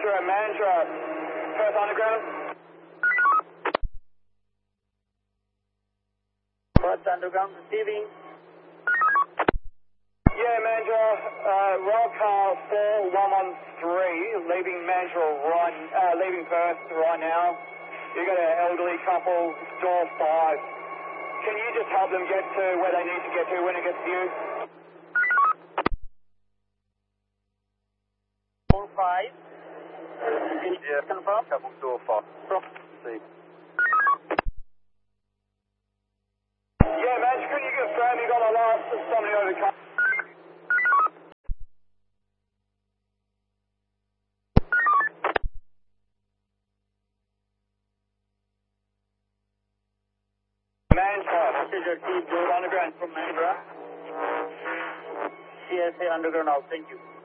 Mandurah, Perth Underground. Perth Underground receiving. Yeah, Mandurah, rail car 4113, leaving leaving Perth right now. You got an elderly couple, door 5. Can you just help them get to where they need to get to when it gets to you? 4-5. Can you confirm? Couple door 5. See. Yeah, man, can you confirm you got a last somebody over the car? Mandurah, This is your team, Underground from Mandurah. CSA Underground out. Thank you.